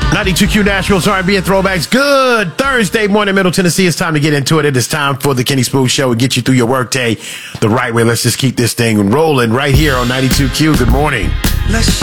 92Q Nashville's R&B and Throwbacks. Good Thursday morning, Middle Tennessee. It's time to get into it. It is time for the Kenny Smooth Show and get you through your workday the right way. Let's just keep this thing rolling right here on 92Q. Good morning.